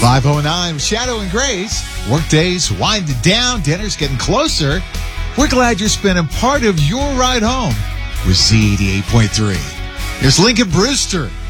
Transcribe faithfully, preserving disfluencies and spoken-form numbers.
five oh nine, Shadow and Grace. Workdays winding down, dinner's getting closer. We're glad you're spending part of your ride home with Z eighty-eight point three. Here's Lincoln Brewster